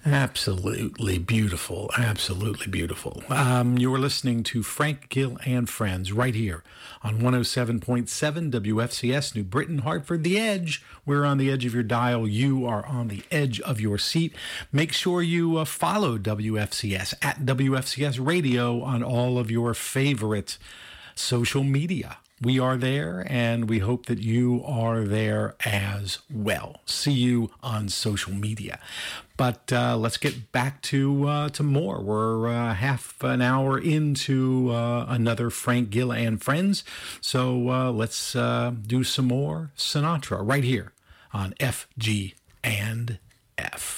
Absolutely beautiful. Absolutely beautiful. You were listening to Frank Gill and Friends right here on 107.7 WFCS, New Britain, Hartford, The Edge. We're on the edge of your dial. You are on the edge of your seat. Make sure you follow WFCS at WFCS Radio on all of your favorite social media. We are there, and we hope that you are there as well. See you on social media. But let's get back to more. We're half an hour into another Frank Gill and Friends. So let's do some more Sinatra right here on FG and F.